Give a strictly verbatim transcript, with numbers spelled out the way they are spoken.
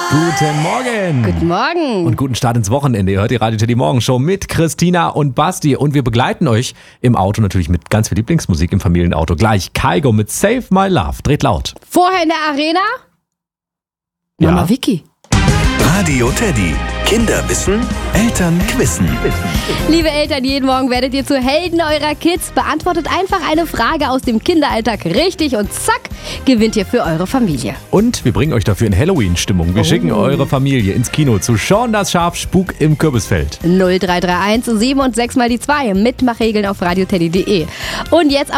Guten Morgen. Guten Morgen. Und guten Start ins Wochenende. Ihr hört die Radio Teddy Morgen Show mit Christina und Basti. Und wir begleiten euch im Auto natürlich mit ganz viel Lieblingsmusik im Familienauto. Gleich Kygo mit Save My Love. Dreht laut. Vorher in der Arena? Ja. Mama Vicky. Radio Teddy. Kinder wissen, Eltern quissen. Liebe Eltern, jeden Morgen werdet ihr zu Helden eurer Kids. Beantwortet einfach eine Frage aus dem Kinderalltag richtig und zack, gewinnt ihr für eure Familie. Und wir bringen euch dafür in Halloween-Stimmung. Wir Oh. schicken eure Familie ins Kino zu Shaun das Schaf Spuk im Kürbisfeld. null drei drei eins sieben und sechs mal die zwei. Mitmachregeln auf radioteddy punkt de. Und jetzt